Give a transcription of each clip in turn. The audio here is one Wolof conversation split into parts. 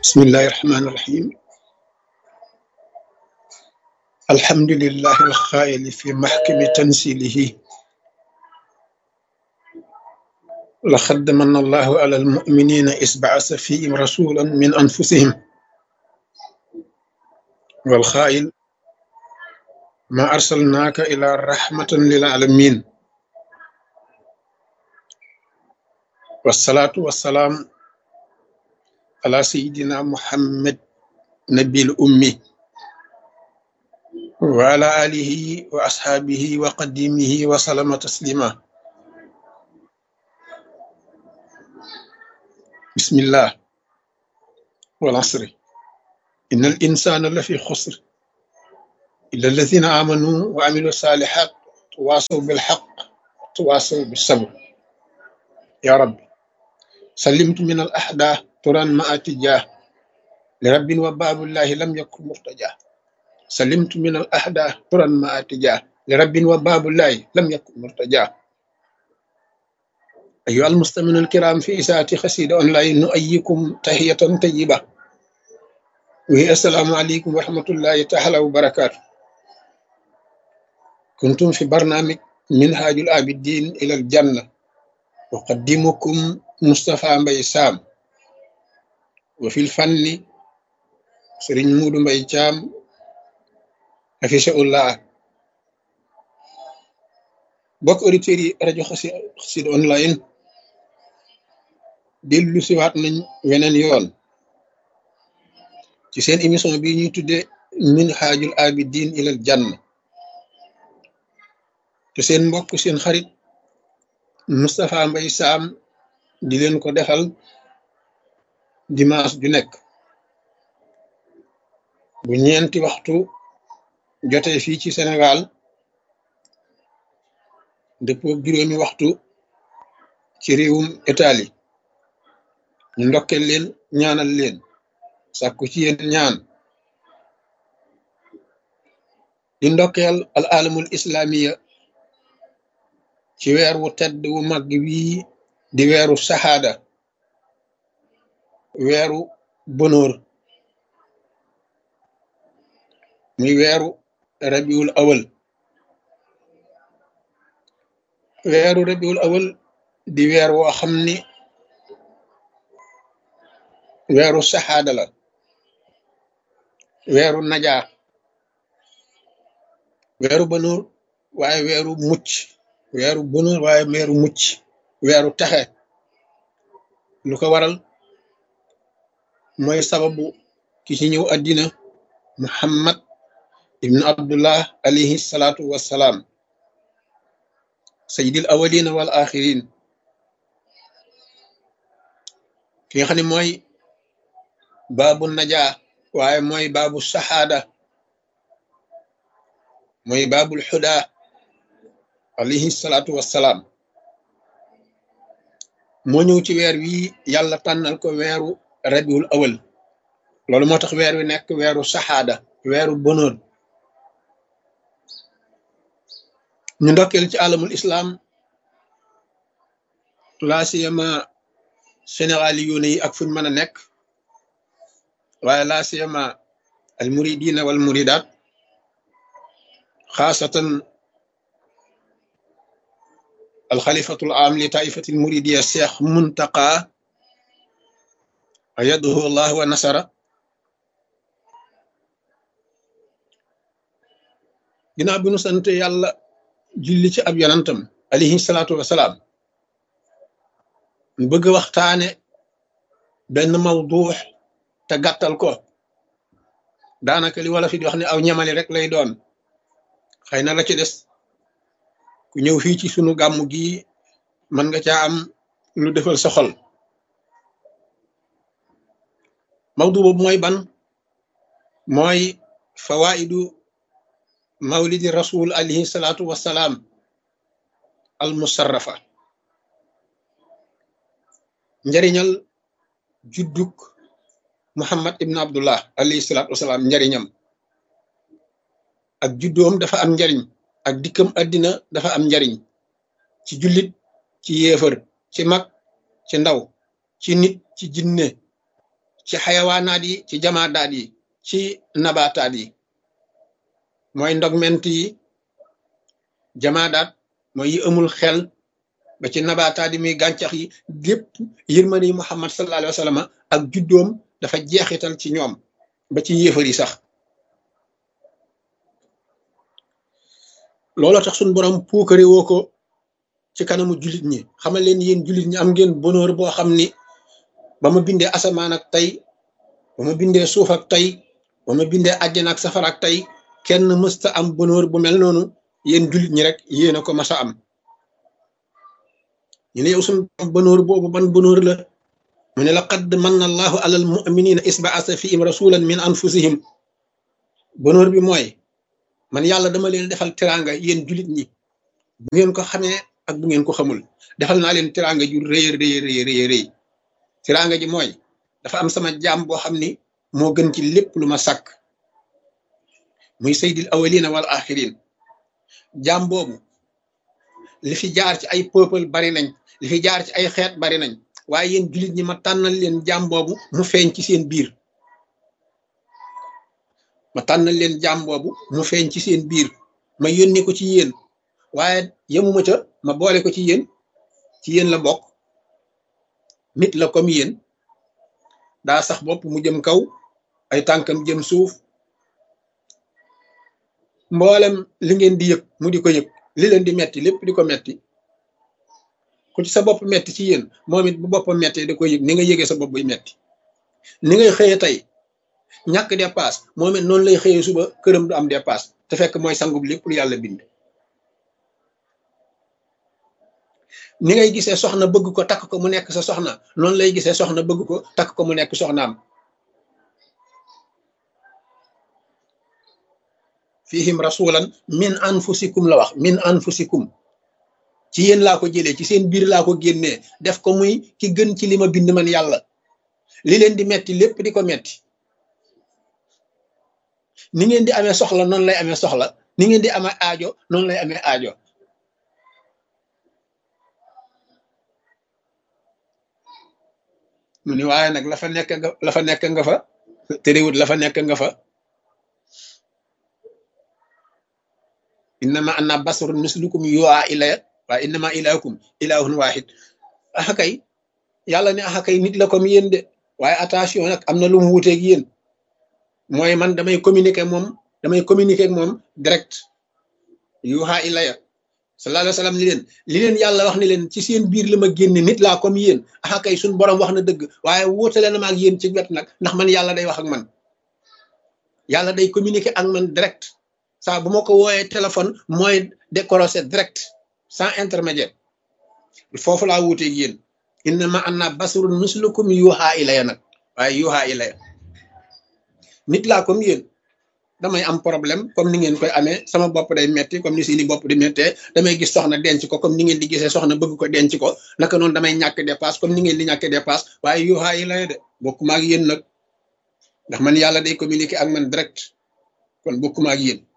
بسم الله الرحمن الرحيم. الحمد لله الخائل في محكم تنزيله. لقد من الله على المؤمنين إذ بعث فيهم رسولا من أنفسهم والخائل ما أرسلناك إلى رحمة للعالمين. والصلاة والسلام على سيدنا محمد نبي الأمي وعلى آله وأصحابه وقديمه وسلم تسليما. بسم الله والعصر إن الإنسان لفي خسر إلا الذين آمنوا وعملوا الصالحات تواصوا بالحق تواصوا بالصبر. يا رب سلمت من الأحداث ترى ما أتجاه لرب وباب الله لم يكن مرتجاه. سلمت من الأحداث ترى ما أتجاه لرب وباب الله لم يكن مرتجاه. أيها المستمعون الكرام في إذاعة قصيدة أونلاين نؤيكم تحية طيبة وهي السلام عليكم ورحمة الله تعالى وبركاته. كنتم في برنامج منهاج العابدين إلى الجنة أقدمكم مصطفى مبي سام وفي الفن سرين مود مبي جام حفظه الله. bokk auditeurs yi rajo Xassida online dellu siwaat nañ weneen yoon ci seen émission bi ñuy tudde minhajul abidin ilal janna te seen mbokk seen xarit Moustapha Mbaye Sam di leen ko defal dimanche ju nekk bu ñeenti waxtu jotee fii ci Sénégal dëppoo juróomi waxtu ci réewum Italie. ñu ndokkeel leen ñaanal leen sàkku ci yéen ñaan di ndokkeel al alamul islamiya ci weer wu tedd wu mag wii di weeru saxaada weeru bonóor muy weeru rabiul awal. weeru rabiul awal di weer woo xam ni weeru saxaada la weeru najaa weeru bonóor waaye weeru mucc weeru bonóor waaye weeru mucc weeru texe. lu ko waral mooy sababu ki ci ñëw àddina Muhammad ibnu Abdullah alayhi salaatu wassalaam sayyidil awwalina wal axirin ki nga xam ne mooy baabu najaa waaye mooy baabu saxaada mooy baabul xudaa alayhi salaatu wassalaam moo ñëw ci weer wi yàlla tànnal ko weeru rabiul awal. loolu moo tax weer wi nekk weeru saxaada weeru bonóor. ñu ndokkeel ci alamul islam laa siyama sénégali yoone yi ak fuñ mën a nekk waaye laa siyama al muridina wal muridat xaasatan al xalifatul am li taifatil muridiya cheikh muntaqa ayadahu allah wa nasara. ginnaaw bi nu sant yàlla julli ci ab yonantam alayhi salaatu wasalaam mu bëgg waxtaane benn mawduux te gàttal ko daanaka li wala fi di wax ne aw ñamali rek lay doon. xëy na la ci des ku ñëw fii ci sunu gàmmu gi mën nga caa am lu defal sa xol. mawdu boobu mooy ban mooy fawaidu mawlidi rasul alayhi salaatu wassalaam al musarrafa. njariñal judduk Muhammad ibn Abdullah alayhi salaatu wassalaam njariñam ak juddoom dafa am njariñ ak dikkam àddina dafa am njariñ ci jullit ci yéefar ci mag ci ndaw ci nit ci jinne ci xayawaanaat yi ci jamaadaat yi ci nabaataat yi mooy ndogment yi jamaadaat mooy yi amul xel ba ci nabaataat yi muy gàncax yi gépp yërmande yi Muhammad sallallahu alayhi wa sallam ak juddoom dafa jeexital ci ñoom ba ci yéefar yi sax looloo tax suñ borom puukare woo ko ci kanamu jullit ñi xamal leen yéen jullit ñi am ngeen bonheur boo xam ni ba ma bindee asamaan ak tey ba ma bindee suuf ak tey ba ma bindee àjjana ak safara ak tey kenn mësta am bonheur bu mel noonu yéen jullit ñi rek yéen a ko mas a am ñu ne yow suñ bonheur boobu ban bonheur la mu ne laqad manna allahu alal muminina isbaasa fihim rasulan min anfusihim bonheur bi mooy man yàlla dama leen defal teraanga yéen jullit ñi bu ngeen ko xamee ak bu ngeen ko xamul defal naa leen teraanga ju rëy rëy rëy rëy rëy teraanga ji mooy dafa am sama jaam boo xam ni moo gën ci lépp lu ma sàkk muy sayyidil awwalina wal axirin jaam boobu li fi jaar ci ay peuple bari nañ li fi jaar ci ay xeet bari nañ waaye yéen jullit ñi ma tànnal leen jaam boobu mu feeñ ci seen biir ma tànnal leen jaam boobu mu feeñ ci seen biir ma yónni ko ci yéen waaye yemuma ca ma boole ko ci yéen la bokk nit la comme yéen daa sax bopp mu jëm kaw ay tànkam jëm suuf mboolem li ngeen di yëg mu di ko yëg li leen di metti lépp di ko metti ku ci sa bopp metti ci yéen moom it bu boppam mettee da koy yëg ni nga yëgee sa bopp buy metti ni ngay xëyee tey ñàkk dépasse moom it noonu lay xëyee suba këram du am dépasse te fekk mooy sangub lépp lu yàlla bind ni ngay gisee soxna bëgg ko takk ko mu nekk sa soxna noonu lay gisee soxna bëgg ko takk ko mu nekk soxnaam fihim rasulan min anfusikum la wax min anfusikum ci yéen laa ko jëlee ci seen biir laa ko génnee def ko muy ki gën ci li ma bind man yàlla li leen di metti lépp di ko metti ni ngeen di amee soxla noonu lay amee soxla ni ngeen di amee aajo noonu lay amee aajo mu ni waaye nag la fa nekk nga fa terewut la fa nekk nga fa innama anna basarun mislukum yu'a ilaya waaye innama ilahukum ilahun wahid axa kay yàlla ne axa kay nit la comme yéen de waaye attention nag am na lu mu wuteeg yéen mooy man damay communiquer ak moom direct yuha ilaya sallallahu alayhi wa sallam li leen yàlla wax ni leen ci seen biir la ma génne nit laa comme yéen axa kay suñ borom wax na dëgg waaye wuutale na ma ak yéen ci wet nag ndax man yàlla day wax ak man yàlla day communiquer ak man direct saa bu ma ko wooyee téléphone mooy décrocher direct sans intermédiaire foofu laa wuuteeg yéen innama anna basarun mislukum yuha ilaya nag waaye yuha ilaya nit laa comme yéen damay am problème comme ni ngeen koy amee sama bopp day metti comme ni seeni bopp di mettee damay gis soxna denc ko comme ni ngeen di gisee soxna bëgg ko denc ko naka noonu damay ñàkk dépasse comme ni ngeen di ñàkk dépasse waaye yuha ilaya bokkuma ak yéen nag ndax man yàlla day communiquer ak man direct kon bokkuma ak yéen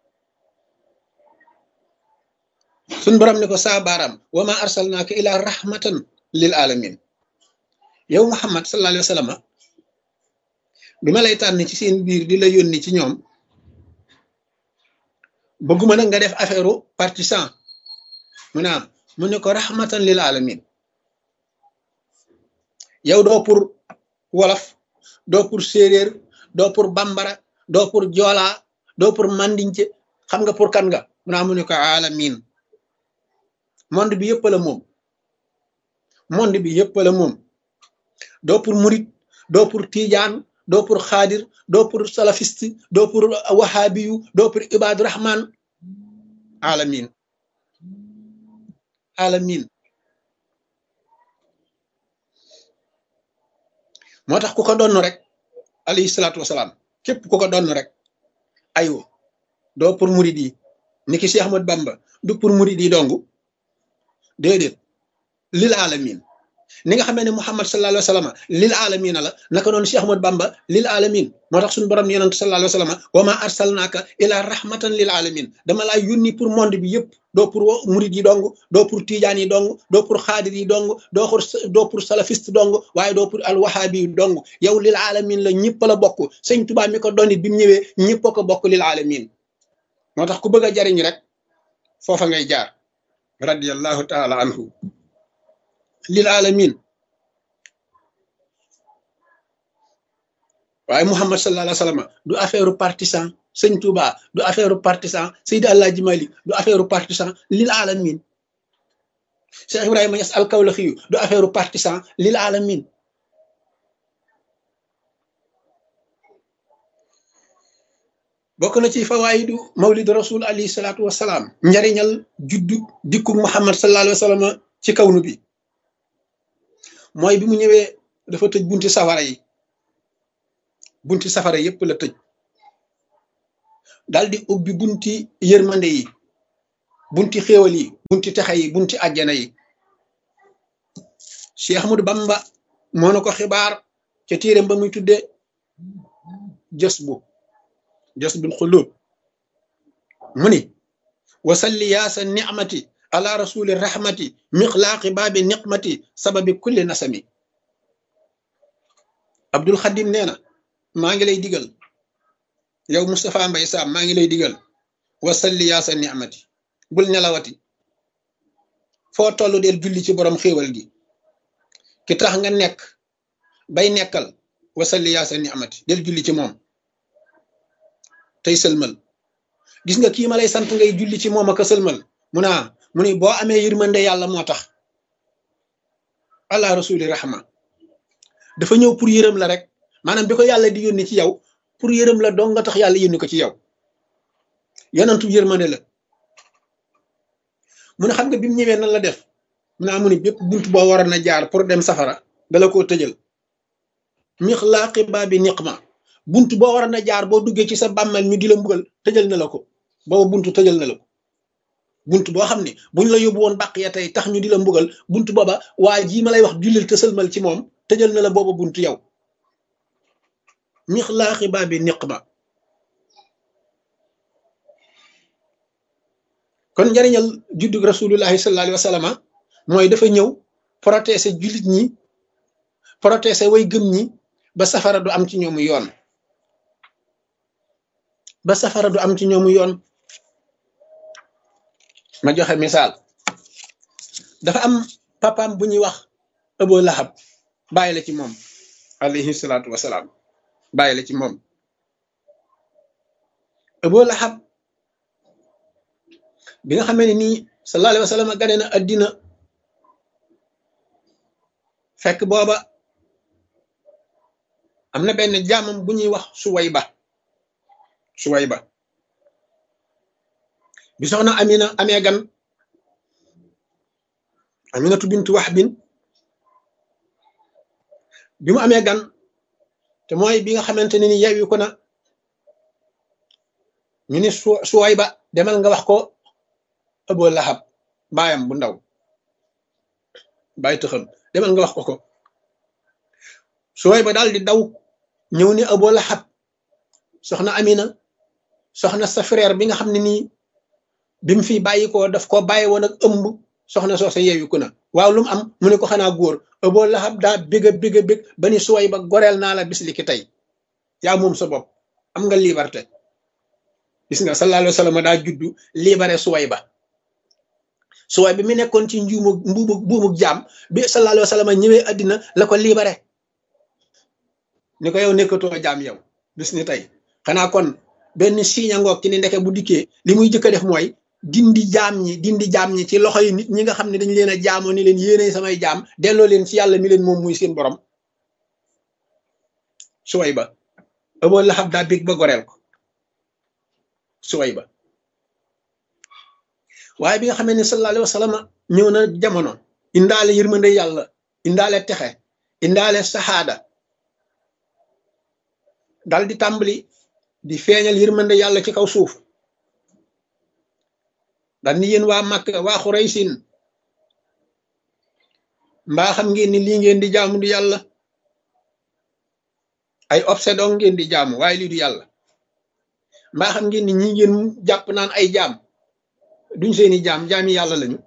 suñ borom ne ko saa baaraam wa ma arsalnaaka ila rahmatan lil alamin yow Muhammad sallallahu alayhi wa sallam bi ma lay tànn ci seen biir di la yónni ci ñoom bëgguma nag nga def affaire partisan mu ne ko rahmatan lil alamin yow doo pour wolof doo pour séeréer doo pour bambara doo pour joola doo pour mandince xam nga pour kan nga mu ne ko alamin monde bi yëpp la moom monde bi yëpp la moom doo pour murit doo pour tijaan doo pour xaadir doo pour salafiste doo pour wahabiyu doo pour ibadu rahman alamin alamin moo tax ku ko donn rek alayhi salaatu wasalaam képp ku ko donn rek aywa doo pour murit yi niki Cheikh Ahmad Bamba du pour murit yi dong déedéet lil alamin ni nga xamee ne Muhammad sallallahu alayhi wa sallam lil alamina la naka noonu Cheikh Ahmad Bamba lil alamin moo tax suñu borom ne yonent sallallahu alayhi wa sallam wa ma arsalnaaka ila rahmatan lil alamin dama laa yónni pour monde bi yëpp doo pour murid yi dong doo pour tijaan yi dong doo pour xaadir yi dong doo pour salafiste dong waaye doo pour alwahabi yi dong yow lil alamin la ñëpp la bokk sëñ Tuubaa mi ko doon it bi mu ñëwee ñëpp a ko bokk lil alamin moo tax ku bëgg a jariñ rek foofa ngay jaar radiyallahu taala anhu lil alamin waaye Muhammad sallallahu alayhi wa sallam du affaire partisan sëñ Touba du affaire partisan Seydi Alaaji Malik du affaire partisan lil alamin Cheikh Ibrahima Niass al-Kawlaxi du affaire partisan lil alamin bokk na ci fawaayidu mawlid rasul alayhi salaatu wasalaam njariñal juddu dikku Muhammad sallallahu alayhi wa sallam ci kawnu bi mooy bi mu ñëwee dafa tëj bunti safara yi bunti safara yépp la tëj daldi ubbi bunti yërmande yi bunti xéewal yi bunti texe yi bunti àjjana yi Cheikh Ahmadou Bamba moo na ko xibaar ca téeram ba muy tudde jasbul xulub mu ni wasalli yaasa nicmati ala rasuli rahmati mixlaaqi baabi niqmati sababi kulli nasami Abdul Xadim nee na maa ngi lay digal yow Moustapha Mbaye Sam maa ngi lay digal wasalli yaasa nicmati bul nelawati foo toll del julli ci borom xéewal gi ki tax nga nekk bay nekkal wasalli yaasa nicmati del julli ci moom tey sëlmal gis nga kii ma lay sant ngay julli ci moom ak a sëlmal mu ni boo amee yërmande yàlla moo tax ala rasuli rahma dafa ñëw pour yërëm la rek maanaam bi ko yàlla di yónni ci yow pour yërëm la dong nga tax yàlla yónni ko ci yow yonentu yërmande la mu ne xam nga bi mu ñëwee nan la def mu ni bépp bunt boo waroon a jaar pour dem safara dala koo tëjal mixlaaqi baabi niqma bunt boo waroon a jaar boo duggee ci sa bàmmeel ñu di la mbugal tëjal na la ko booba buntu tëjal na la ko bunt boo xam ne buñ la yóbbu woon bàq ya tey tax ñu di la mbugal bunt booba waa jii ma lay wax jullil te sëlmal ci moom tëjal na la booba bunt yow mixlaaxi baabi niqma kon njariñal juddug rasulullahi sallallahu alayhi wa sallam mooy dafa ñëw protéger jullit ñi protéger way gëm ñi ba safara du am ci ñoomu yoon ma joxe misaal dafa am papaam bu ñuy wax Abu Lahab bàyyi la ci moom alayhi salaatu wasalaam bàyyi la ci moom Abu Lahab bi nga xamee ne nii sallallahu alayhi wa sallam gane na addina fekk booba am na benn jaamam bu ñuy wax Suwayba bi soxna Amina amee gan Aminatu bintu Wahbin bi mu amee gan te mooy bi nga xamante ne ni yeewi ko na ñu ni Suwayba demal nga wax ko Abu Lahab baayam bu ndaw bàyyi tëxam demal nga wax ko Suwayba daal di daw ñëw ni Abu Lahab soxna Amina soxna sa frère bi nga xam ne nii bi mu fi bàyyi ko daf ko bàyyi woon ak ëmb soxna soose yeewi ko na waaw lu mu am mu ne ko xanaa góor Abu Lahab daa bég ba ni Suwayba goreel naa la bis li ki tey yaa moom sa bopp am nga liberté gis nga sallallahu alayhi wa sallam daa juddu libéré Suwayba mi nekkoon ci buumug jaam bi sallallahu alayhi wa sallam ñëwee addina la ko libéré ni ko yow nekkatoo jaam yow bis ni tey xanaa kon benn signe ngoog ci ni ndeke bu dikkee li muy jëkk a def mooy dindi jaam ñi ci loxo yi nit ñi nga xam ne dañu leen a jaamoo ni leen yéenay samay jaam delloo leen ci yàlla mi leen moom muy seen borom Suwayba Abu Lahab daa bég ba goreel ko Suwayba waaye bi nga xamee ne sallallahu alayhi wa sallam ñëw na jamono indaale yërmande yàlla indaale texe indaale saxaada dal di tàmbali di feeñal yërmande yàlla ci kaw suuf dal ni yéen waa Makka waa Xuraysin mbaa xam ngeen ni lii ngeen di jaamu du yàlla ay obsédon ngeen di jaamu waaye lii du yàlla mbaa xam ngeen ni ñi ngeen jàpp naan ay jaam duñ seeni jaami yàlla lañu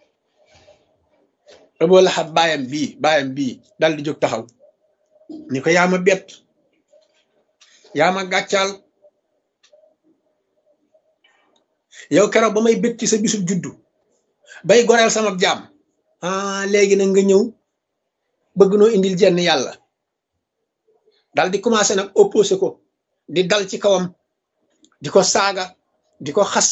Abu Lahab baayam bii dal di jóg taxaw ni ko yaa ma bett yaa ma gàccaal yow keroog ba may bét ci sa bisub juddu bay goreel sama jaam léegi nag nga ñëw bëgg noo indil jenn yàlla dal di commencé nag opposé ko di dal ci kawam di ko saaga di ko xas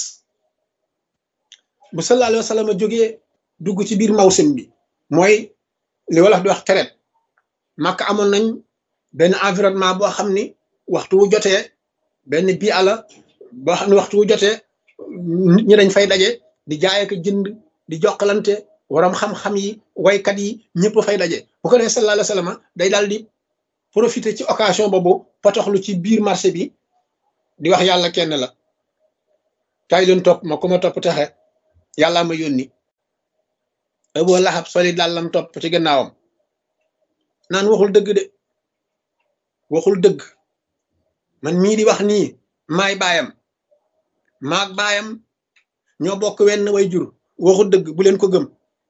bu sallallahu alayhi wa sallam jógee dugg ci biir mawsim bi mooy li wolof di wax tereet màkk amoon nañ benn environnement boo xam ni waxtu wu jotee benn bii ala boo xam ne waxtu wu jotee nit ñi dañ fay daje di jaay ak jënd di jokkalante waram xam-xam yi waykat yi ñëpp fay daje bu ko defee sallallahu alayhi wa sallam day daal di profiter ci occasion boobu potoxlu ci biir marché bi di wax yàlla kenn la kaay leen topp ma ku ma topp taxe yàllaa ma yónni Abu Lahab soli dàllam topp ci gannaawam naan waxul dëgg de waxul dëgg man mii di wax nii maay baayam maag baayam ñoo bokk wenn way jur waxul dëgg bu leen ko gëm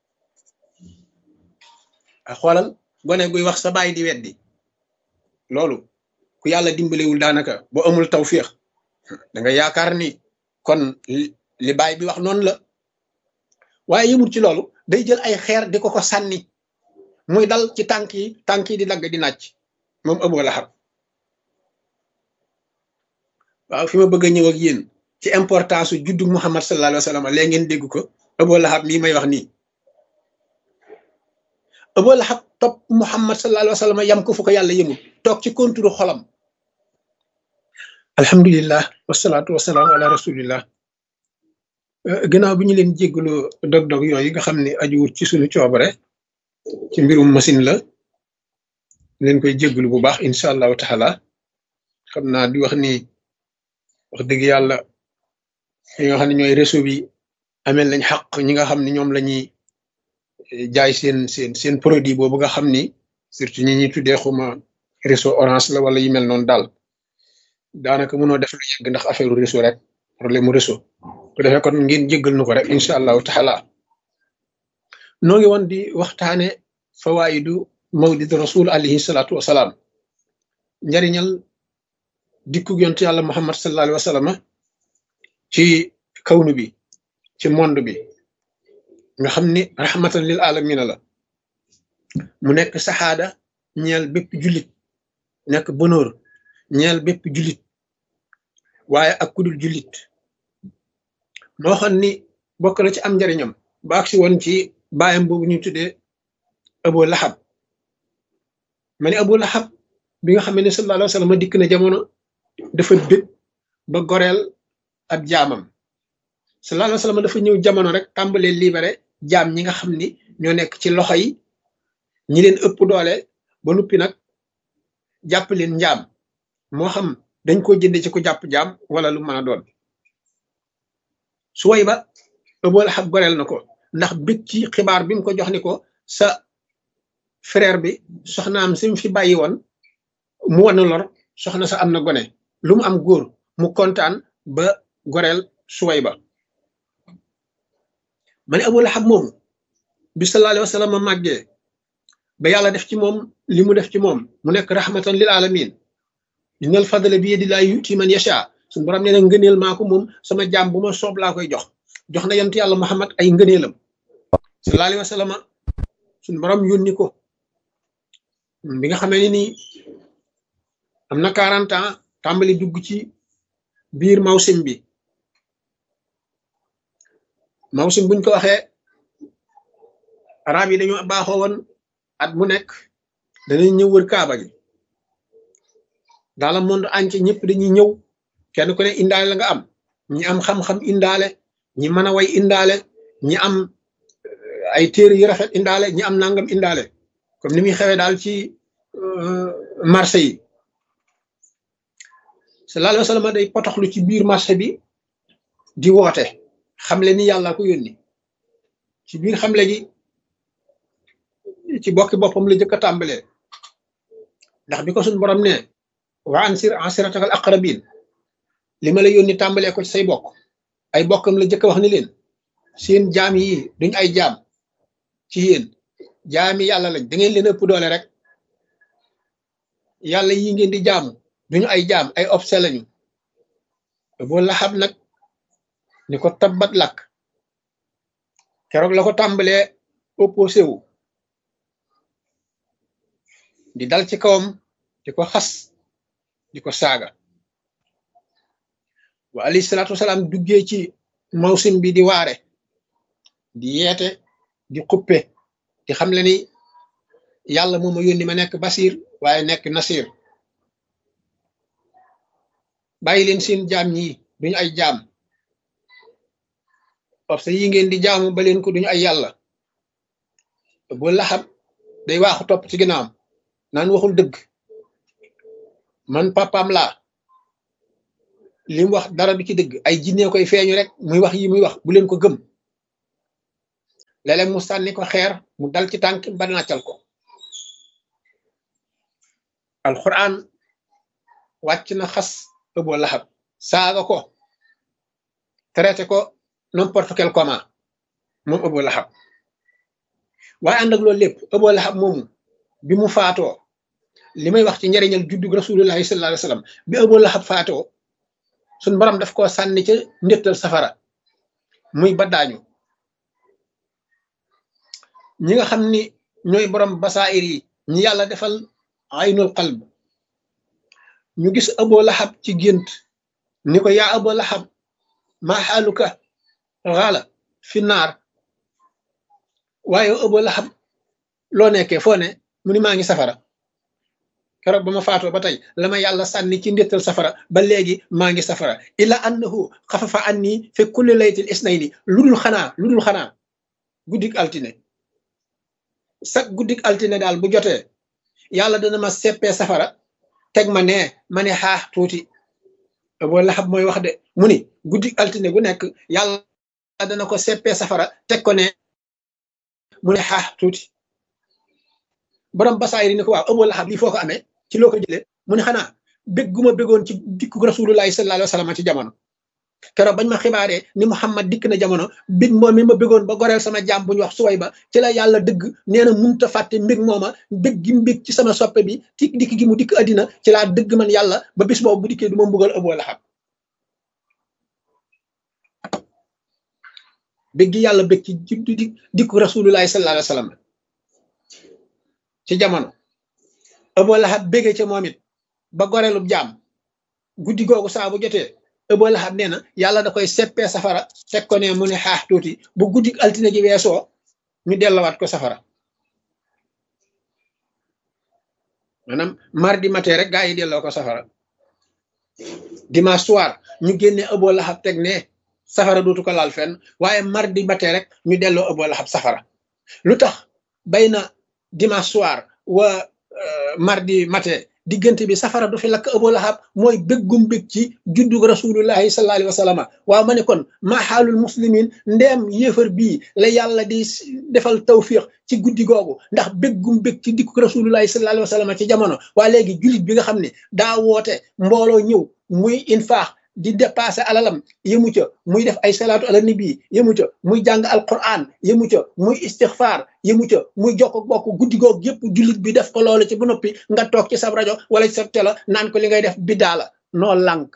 a xoolal gone guy wax sa baay di weddi loolu ku yàlla dimbalewul daanaka boo amul tawfiix da nga yaakaar ni kon li baay bi wax noonu la waaye yëmul ci loolu day jël ay xeer di ko sànni muy dal ci tànk yi di dagg di nàcc moom Abu Lahab waaw fi ma bëgg a ñëw ak yéen ci importance su juddu Muhammad sallallahu alayhi wa sallam léegi ngeen dégg ko Abu Lahab mii may wax nii Abu Lahab topp Muhammad sallallahu alayhi wa sallam yam ko fu ko yàlla yëmul toog ci konturu xolam alhamdulillah wasalaatu wasalaamu ala rasulillah gannaaw bi ñu leen jéggalu dog-dog yooyu nga xam ne ajuwut ci suñu coobare ci mbirum machine la leen koy jéggalu bu baax incha allahu taala xam naa di wax ni wax dëgg yàlla ñi nga xam ne ñooy réseau bi amel nañ xaq ñi nga xam ne ñoom la ñuy jaay seen produit boobu nga xam ni surtout ñi ñuy tuddee xuma réseau orange la wala yu mel noonu daal daanaka mënoo def lu yegg ndax affaire réseau rek problème mu réseau ko defee kon ngeen jéggal nu ko rek incha allahu taala noo ngi woon di waxtaane fawaidu mawlid rasul alayhi salaatu wasalaam njariñal dikkug yontu yàlla muhammad sallallahu alayhi wa sallam ci kawnu bi ci monde bi nga xam ni rahmatan lil alamina la mu nekk saxaada ñeel bépp jullit nekk bonheur ñeel bépp jullit waaye ak kudul jullit moo xam ni bokk na ci am njariñam baag si woon ci baayam boobu ñu tuddee Abu Lahab ma ne Abu Lahab bi nga xam ne sallallahu alayhi wa sallam dikk na jamono dafa bég ba goreel ab jaamam sallallahu alayhi wa sallam dafa ñëw jamono rek tàmbalee libéré jaam ñi nga xam ni ñoo nekk ci loxo yi ñi leen ëpp doole ba nuppi nag jàpp leen njaam moo xam dañ ko jënde ci ku jàpp jaam wala lu mën a doon Suwayba Abu Lahab goreel na ko ndax bég ci xibaar bi mu ko jox ni ko sa frère bi soxnaam si mu fi bàyyi woon mu wan lor soxna sa am na gone lu mu am góor mu kontaan ba goreel Suwayba ma ne Abu Lahab moomu bi sallallahu alayhi wa sallam màggee ba yàlla def ci moom li mu def ci moom mu nekk rahmatan lil alamin innal fadla bi yadillahi yuti man yasha suñu borom nee na ngëneel maa ko moom sama jaam bu ma soob laa koy jox jox na yonent yàlla Muhammad ay ngëneelam sallallahu alayhi wa sallam suñu borom yónni ko bi nga xamee ni nii am na 40 ans tàmbali dugg ci biir mawsim bi mawsim buñ ko waxee arab yi dañoo baaxoo woon at mu nekk danañ ñëw wër kaaba gi dans le monde entier ñëpp dañuy ñëw kenn ku ne indaale la nga am ñi am xam-xam indaale ñi mën a way indaale ñi am ay téere yu rafet indaale ñi am nangam indaale comme ni muy xewee daal ci marché yi sallallahu alayhi wa sallam day potoxlu ci biir marché bi di woote xamle ni yàlla ko yónni ci biir xamle gi ci bokki boppam la jëkk a tàmbalee ndax bi ko suñ borom ne wa ansir ansiratakal aqrabin li ma la yónni tàmbalee ko ci say bokk ay bokkam la jëkk a wax ni leen seen jaam yi duñ ay jaam ci yéen jaami yàlla lañ da ngeen leen ëpp doole rek yàlla yi ngeen di jaamu duñu ay jaam ay obse lañu boo laxab nag ni ko tabbat lakk keroog la ko tàmbalee opposé wu di dal ci kawam di ko xas di ko saaga wa alayhi salaatu wasalaam duggee ci mawsim bi di waare di yeete di xuppe di xam le ni yàlla moo ma yónni ma nekk basir waaye nekk nasir bàyyi leen seen jaam ñi duñu ay jaam parce que yi ngeen di jaamu ba leen ko duñu ay yàlla bu laxab day waaxu topp ci ginnaawam naan waxul dëgg man papaam laa li mu wax dara du ci dëgg ay jinne koy feeñu rek muy wax yi muy wax bu leen ko gëm léeg-léeg mu sànni ko xeer mu dal ci tànk ba nàccal ko alquran wàcc na xas Abu Lahab saaga ko traité ko n'importe quel comment moom Abu Lahab waaye ànd ak loolu lépp Abu Lahab moomu bi mu faatoo li may wax ci njariñal juddug rasulullahi sallallahu alayhi wasallam bi Abu Lahab faatoo suñ borom daf koo sànni ca ndéttal safara muy baddaañu ñi nga xam ni ñooy borom basaa'ir yi ñi yàlla defal aynul qalb ñu gis Abu Lahab ci gént ni ko yaa Abu Lahab maa xaaluka xaala fi naar waaye Abu Lahab loo nekkee foo ne mu ni maa ngi safara keroog ba ma faatoo ba tey la ma yàlla sànni ci ndéttal safara ba léegi maa ngi safara illa annahu xafafa anni fi kulli laytil isnayni lu dul xanaa guddik altine sax guddik altine daal bu jotee yàlla dana ma seppee safara teg ma ne xaax tuuti Abu Lahab mooy wax de mu ni guddik altine gu nekk yàlla dana ko seppee safara teg ko ne mu ne xaax tuuti borom basaayir ni ko waaw Abu Lahab lii foo ko amee ci loo ko jëlee mu ne xanaa bég gu ma bégoon ci dikku rasulullahi sallallahu alayhi wa sallam ci jamono keroog bañ ma xibaaree ni Muhammad dikk na jamono bég moom mi ma bégoon ba goreel sama jaam bu ñu wax suway ba ci la yàlla dëgg nee na munta fàtte mbég mooma bég gi mbég ci sama soppe bi ci dikk gi mu dikk addina ci laa dëgg man yàlla ba bis boobu bu dikkee du ma mbugal Abu Lahab bég gi yàlla bég ci dikku rasulullahi sallallahu alayhi wa sallam ci jamono Abu Lahab bége ca moom it ba goreelub jaam guddi googu saa bu jotee Abu Lahab nee na yàlla da koy seppee safara teg ko ne mu ne xaax tuuti bu guddi altine ji weesoo ñu dellawaat ko safara maanaam mardi matin rek gaa yi delloo ko safara dimanche soir ñu génne Abu Lahab teg ne safara dootu ko laal fenn waaye mardi matin rek ñu delloo Abu Lahab safara lu tax bay na dimanche soir wa mardi matin diggante bi safara du fi lakk Abu Lahab mooy béggum bég ci juddug rasulullahi sallallahu alayhi wa sallam waaw ma ne kon maa xaalul muslimin ndeem yéefar bii la yàlla di defal tawfiq ci guddi googu ndax béggum bég ci dikku rasulullahi sallallahu alayhi wa sallam ci jamono waa léegi jullit bi nga xam ne daa woote mbooloo ñëw muy infaax di dépassé alalam yëmu ca muy def ay salaatu ala nabi yëmu ca muy jàng alquran yëmu ca muy istixfaar yëmu ca muy jokk bokk guddi goog yëpp jullit bi def ko loolu ci bu noppi nga toog ci sab rajo wala ci sa télé naan ko li ngay def biddaa la noo lànk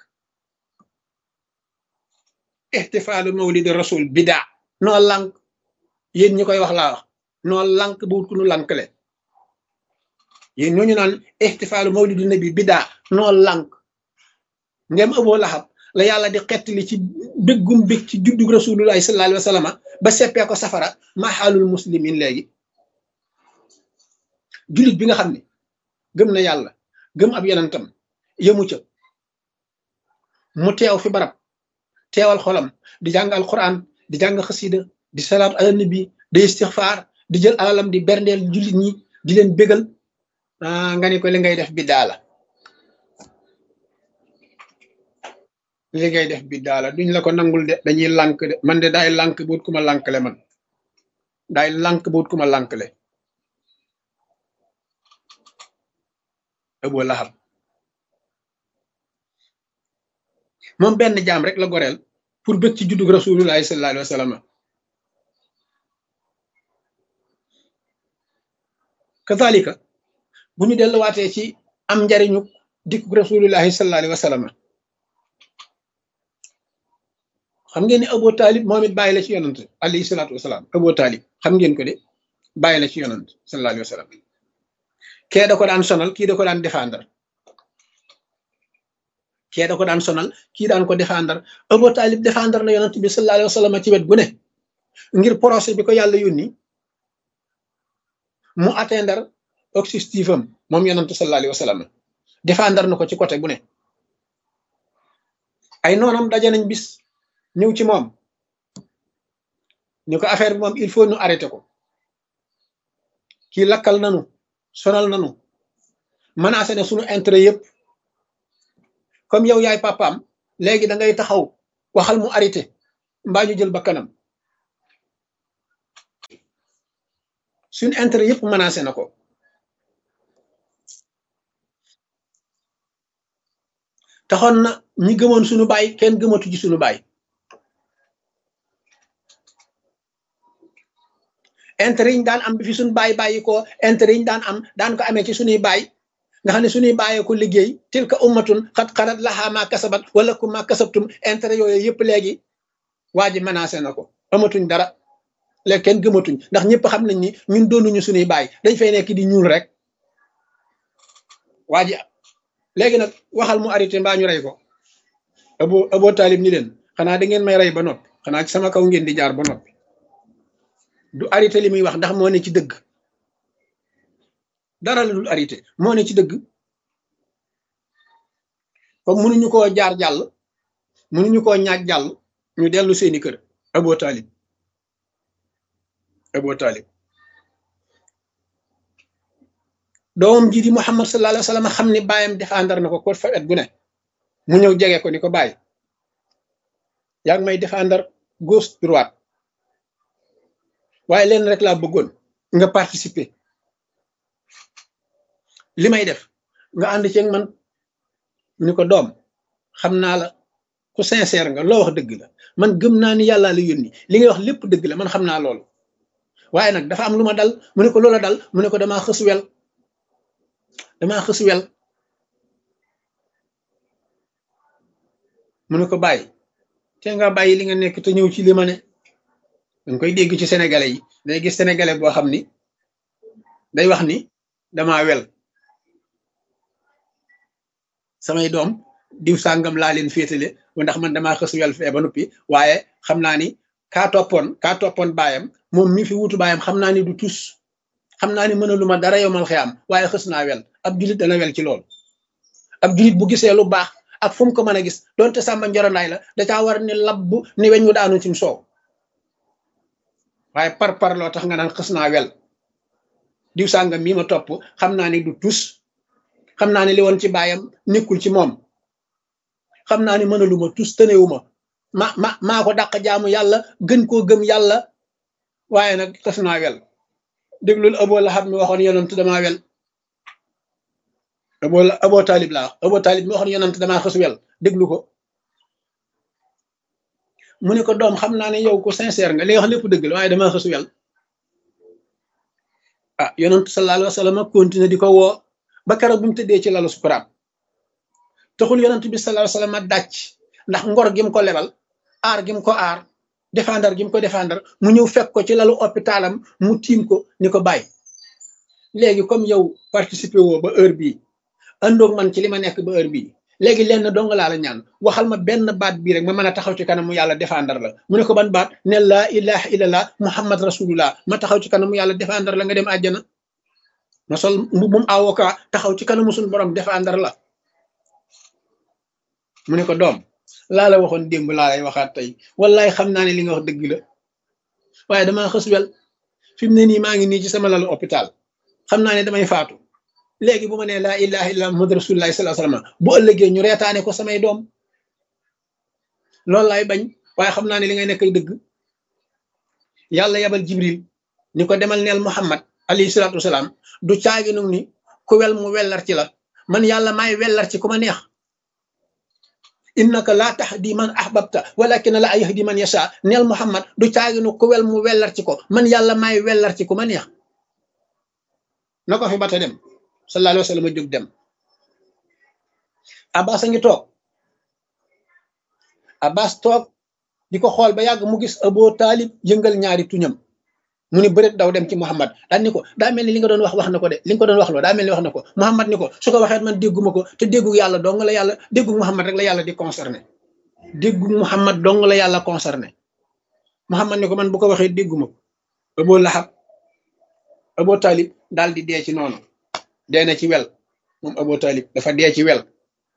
ihtifaalu mawlidi rasul biddaa noo lànk yéen ñi koy wax laa wax noo lànk bu wut ku nu lànkle yéen ñooñu naan ihtifaalu mawlidi nabi biddaa noo lànk ndem Abu Lahab la yàlla di xettali ci béggum bég ci juddug rasulullahi sallallahu alayhi wa sallam ba seppee ko safara ma xaalul muslimin léegi jullit bi nga xam ne gëm na yàlla gëm ab yonentam yëmu ca mu teew fi barab teewal xolam di jàng alquran di jàng xasida di salaatu ala nabi di istixfaar di jël alalam di berndeel jullit ñi di leen bégal nga ne ko li ngay def biddaa la li ngay def biddaa la duñ la ko nangul de dañuy lànk de man de daay lànk buut ku ma lànkle man daay lànk buut ku ma lànkle Abu Lahab moom benn jaam rek la goreel pour bëgg ci juddug rasulullahi sallallahu alayhi wa sallam. kazalika bu ñu delluwaatee ci am njariñu dikkug rasulullahi sallallahu alayhi wa sallam, xam ngeen ni Abu Talib moom it bàyyi la ci yonant alayhi salaatu wasalaam. Abu Talib xam ngeen ko de bàyyi la ci yonant sallallahu alayhi wa sallam. kee da ko daan sonal, kii da ko daan défendre. kee da ko daan sonal, kii daan ko défendre. Abu Talib défendre na yonant bi sallallahu alayhi wa sallam ci wet gu ne ngir procès bi ko yàlla yónni mu atteindre objectif am moom yonant sallallahu alayhi wa sallam. défendre na ko ci côté bu ne. ay noonam daje nañ bis ñëw ci moom ni ko affaire bi moom il faut ñu arrêté ko, kii lakkal nanu, sonal nanu, menacé na suñu intérêt yëpp, comme yow yaay papaam léegi da ngay taxaw waxal mu arrêté mbaa ñu jël bakkanam. suñu intérêt yëpp menacé na ko. taxoon na ñi gëmoon suñu baay kenn gëmatu ci suñu baay. intérêt yi ñu daan am bi fi suñu baay bàyyi ko, intérêt yi ñu daan am daan ko amee ci suñuy baay nga xam ne suñuy bàyyee ko liggéey tilka ummatun xat xalat lahaa maa kasabat wala kum maa kasabtum. intérêt yooyu yëpp léegi waa ji menacé na ko, amatuñ dara léegi kenn gëmatuñ, ndax ñëpp xam nañ ni ñun doonuñu suñuy baay, dañ fay nekk di ñuul rek. waa ji léegi nag waxal mu arrêté mbaa ñu rey ko. Abu Talib ni leen xanaa da ngeen may rey ba noppi, xanaa ci sama kaw ngeen di jaar ba noppi. du arrêté li muy wax ndax moo ne ci dëgg, dara la dul arrêté, moo ne ci dëgg. comme mënuñu koo jaar jàll, mënuñu koo ñaaj jàll, ñu dellu seeni kër. Abu Talib doomam ji di Muhammad sallallahu alayhi wa sallam xam ni baayam défendre na ko fa et gu ne mu ñëw jege ko ni ko bàyyi yaa ngi may défendre gauche droite, waaye leen rek laa bëggoon nga participer, li may def nga ànd ci ak man. mu ni ko doom xam naa la ku sincère nga, loo wax dëgg la, man gëm naa ni yàllaa la yónni, li ngay wax lépp dëgg la, man xam naa loolu, waaye nag dafa am lu ma dal. mu ne ko loola dal, mu ne ko damaa xës wel. mu ne ko bàyyi te nga bàyyi li nga nekk te ñëw ci li ma ne. danga koy dégg ci sénégalais yi, day gis sénégalais boo xam ni day wax ni damaa wel, samay doom diw sàngam laa leen féetale ndax man damaa xës wel fee ba noppi, waaye xam naa ni kaa toppoon baayam, moom mi fi wutu baayam xam naa ni du tus, xam naa ni mënaluma dara yomal xiyam, waaye xës naa wel. ab julit dana wel ci loolu. ab julit bu gisee lu baax ak fu mu ko mën a gis doonte sàmba njorondaay la da caa war ni labbu ni weñ mu daanu cim soow, waaye par loo tax nga naan xës naa wel. diw sàngam mii ma topp xam naa ni du tus, xam naa ne li woon ci baayam nekkul ci moom, xam naa ni mënaluma tus tënewuma, maa ko dàq jaamu yàlla, gën koo gëm yàlla, waaye nag xës naa wel. déglul Abu Lahab mi waxoon yonent damaa wel. Abu Talib laa wax, Abu Talib mi waxoon yonent damaa xës wel, déglu ko. mu ne ko doom xam naa ne yow ko sincère nga, li nga wax lépp dëgg la, waaye damaa xës wel. ah yonent sallallahu alayhi wa sallam continué di ko woo ba keroog bi mu tëddee ci lalu sukuraat. taxul yonent bi sallallahu alayhi wa sallam dàcc, ndax ngor gi mu ko lebal, aar gi mu ko aar, défendre gi mu ko défendre, mu ñëw fekk ko ci lalu hôpitalam mu tiim ko ni ko bàyyi léegi comme yow participer woo ba heure bii, àndoog man ci li ma nekk ba heure bii, léegi lenn dong laa la ñaan, waxal ma benn baat bii rek ma mën a taxaw ci kanamu yàlla défendre la. mu ne ko ban baat? ne laa ilaha illallah muhammad rasulullah, ma taxaw ci kanamu yàlla défendre la nga dem àjjana. ma sol mbubum avocat taxaw ci kanamu suñu borom défendre la. mu ne ko doom laa la waxoon démb laa lay waxaat tey, wallaay xam naa ne li nga wax dëgg la, waaye damaa xës wel. fi mu ne nii maa ngi nii ci sama lalu hôpital, xam naa ne damay faatu, léegi bu ma nee laa ilaha illallah muhammad rasulullah sallallahu alayhi wasallam bu ëllëgee ñu reetaane ko samay doom, loolu laay bañ, waaye xam naa ne li ngay nekk dëgg. yàlla yabal jibril ni ko demal neel muhammad alayhi salaatu wasalaam du caagi nag ni ku wel mu wellar ci la, man yàlla maay wellar ci ku ma neex innaka laa tahdi man ahbabta walakin la yahdi man yasha neel Muhammad du caaginu ku wel mu wellar ci ko man yàlla maay wellar ci ku ma neex na ko fi bata dem sallallahu alayhi wa sallam jóg dem Abbas a ngi toog Abbas toog di ko xool ba yàgg mu gis Abu Talib yëngal ñaari tuñam mu ni bëreet daw dem ci Muhammad daan ni ko daa mel ni li nga doon wax na ko de li nga ko doon wax loo daa mel ni wax na ko Muhammad ni ko su ko waxee man dégguma ko te déggu yàlla dong la yàlla déggu Muhammad rek la yàlla di concerné déggu Muhammad dong la yàlla concerné Muhammad ni ko man bu ko waxee dégguma ko Abu Lahab Abu Talib daal di dee ci noonu dee na ci wel moom Abu Talib dafa dee ci wel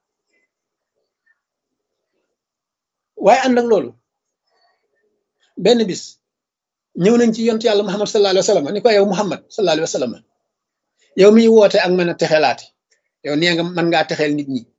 waaye ànd ak loolu benn bis ñëw nañ ci yontu yàlla Muhammad sallallahu alayhi wa sallam ni ko yow Muhammad sallallahu alayhi wa sallam yow miy woote ak mën a texelaate yow nee nga mën ngaa texeel nit ñi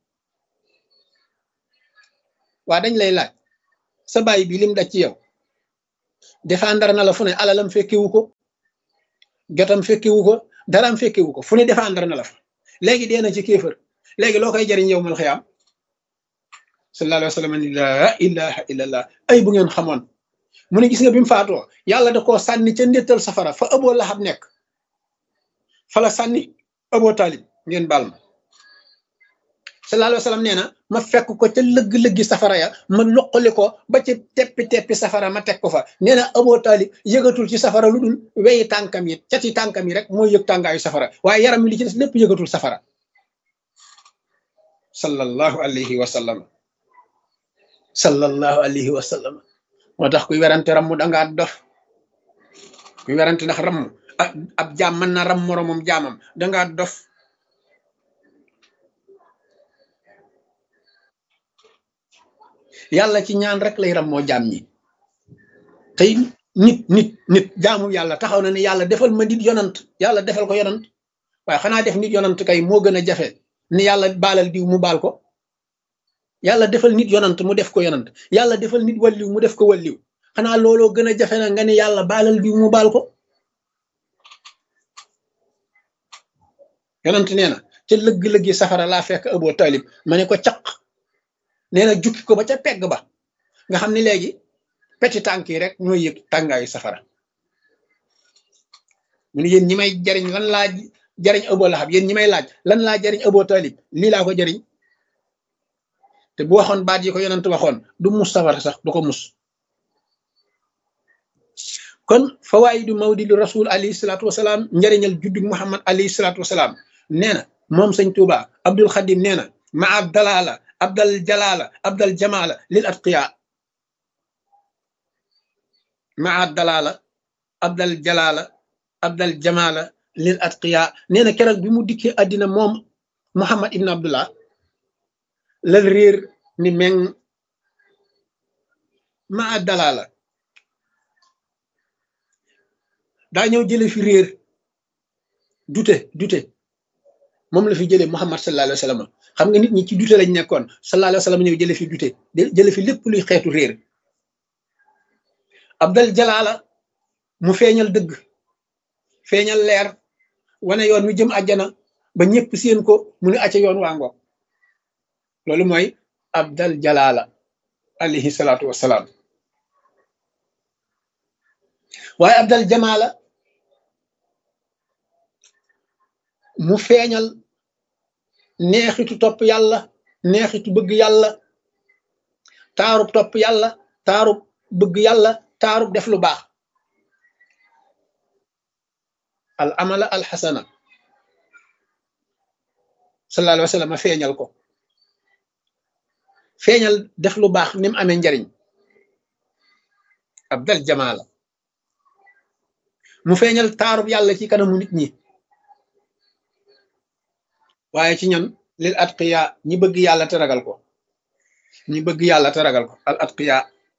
waa dañ lay laaj sa baay bi lim daj ci yow défendre na la fu ne alalam fekkewu ko jotam fekkewu ko daraam fekkewu ko fu ne défendre na la fa léegi dee na ci kéefër léegi loo koy jariñ yow mal xiyaam sallallahu alayhi wa sallam ni laa ilaha illallah ay bu ngeen xamoon mu ne gis nga bi mu faatoo yàlla da koo sànni ca ndéttal safara fa Abu Lahab nekk fa la sànni Abu Talib ngeen baal ma sallallahu alayhi wa sallam nee na ma fekk ko ca lëgg-lëggi safara ya ma loqali ko ba ci teppi safara ma teg ko fa nee na Abu Talib yëgatul ci safara lu dul weyi tànkam yi cati tànkam yi rek mooy yëg tàngaayu safara waaye yaram mi li ci des lépp yëgatul safara sallallahu alayhi wa sallam sallallahu alayhi wa sallam moo tax kuy werante rammu dangaa dof kuy werante ndax ramm ab jaam mën na ram moromam jaamam dangaa dof yàlla ci ñaan rek lay ram moo jaam ñi tey nit jaamu yàlla taxaw na ne yàlla defal ma nit yonant yàlla defal ko yonant waaye xanaa def nit yonant kay moo gën a jafe ni yàlla baalal diw mu baal ko yàlla defal nit yonant mu def ko yonant yàlla defal nit walliw mu def ko walliw xanaa looloo gën a jafe na nga ne yàlla baalal diw mu baal ko yonant nee na ca lëgg-lëggi safara laa fekk Abu Talib ma ne ko caq nee na jukki ko ba ca pegg ba nga xam ne léegi peti tànk yi rek ñooy yëg tàngaayu safara mu ne yéen ñi may jariñ lan laa jariñ Abu Lahab yéen ñi may laaj lan laa jariñ Abu Talib lii laa ko jariñ te bu waxoon baat yi ko yonent waxoon du mus safara sax du ko mus kon fawaayidu mawlidu rasul alayhi salaatu wasalaam njëriñal juddug Muhammad alayhi salaatu wasalaam nee na moom sëñ Tuuba Abdul Xadim nee na maa dalala abdal jalala abdal jamala lil atqiya maa dalala abdal jalala abdal jamala lil atqiya nee na keroog bi mu dikkee àddina moom Muhammad ibn Abdullah lal réer ni meng maa dalala daa ñëw jële fi réer dute moom la fi jëlee Muhammad sallallahu alayhi wa sallam xam nga nit ñi ci dute lañ nekkoon sallallahu alayhi wa sallam ñëw jële fi dute jële fi lépp luy xeetu réer abdal jalaala mu feeñal dëgg feeñal leer wane yoon wi jëm àjjana ba ñëpp seen ko mu ne acca yoon waa ngoog loolu mooy abdal jalaala alayhi salaatu wassalaam waaye abdal jamaala mu feeñal neexitu topp yàlla neexitu bëgg yàlla taarub topp yàlla taarub bëgg yàlla taarub def lu baax al amala al xasana sallallahu alayhi wa sallam feeñal ko feeñal def lu baax ni mu amee njariñ abdal jamaala mu feeñal taarub yàlla ci kanamu nit ñi waaye ci ñan lil atqiya ñi bëgg yàlla te ragal ko ñi bëgg yàlla te ragal ko al atqiya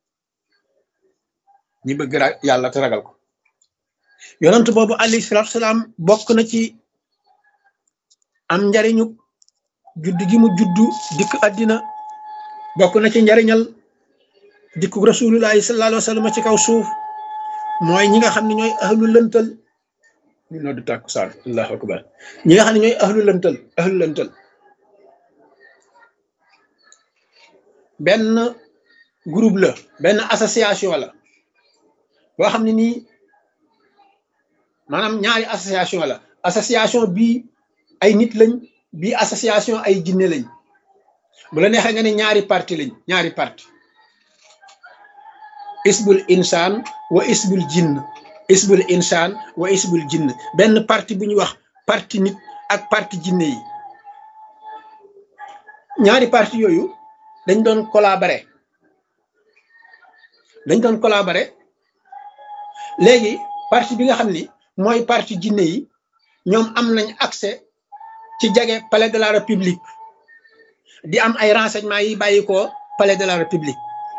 ñi bëgg yàlla te ragal ko yonent boobu alayhi salaatu salaam bokk na ci am njariñu judd gi mu juddu dikk àddina bokk na ci njariñal dikku rasulullahi sallallahu alayhi wa sallam ci kaw suuf mooy ñi nga xam ne ñooy ahlu lëntal ñu noddu tàkkusaan allahu akbar ñi nga xam ne ñooy ahlu lëntal benn groupe la benn association la boo xam ne nii maanaam ñaari association la association bii ay nit lañ bii association ay jinne lañ bu la neexee nga ne ñaari parti lañ ñaari parti isbul insaan wa isbul jinn isbul insaan wa isbul jinn benn parti bu ñuy wax parti nit ak parti jinne yi ñaari parti yooyu dañ doon collaborer léegi parti bi nga xam ni mooy parti jinne yi ñoom am nañ accès ci jege palais de la république di am ay renseignements yi bàyyi ko palais de la république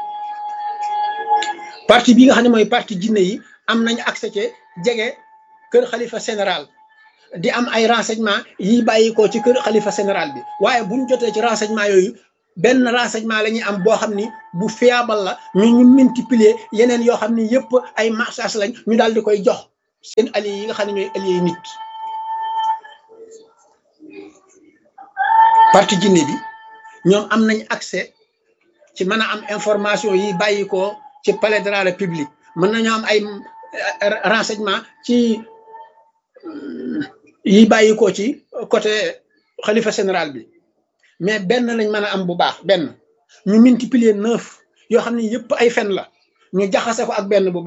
parti bi nga xam ne mooy parti jinne yi am nañ accès ci jege kër xalifa général di am ay renseignements yi bàyyi ko ci kër xalifa général bi waaye buñ jotee ci renseignements yooyu benn renseignement la ñuy am boo xam ni bu fiable la ñu multiplier yeneen yoo xam ni yëpp ay marchage lañ ñu daal di koy jox seen alliés yi nga xam ne ñooy alliés nit parti jinne bi ñoom am nañ accès ci mën a am information yi bàyyi ko ci palais de la république mën nañu am ay renseignement ci yi bàyyi ko ci côté xalifa général bi mais benn lañ mën a am bu baax benn ñu multiplier 9 yoo xam ne yëpp ay fen la ñu jaxase ko ak benn bu baax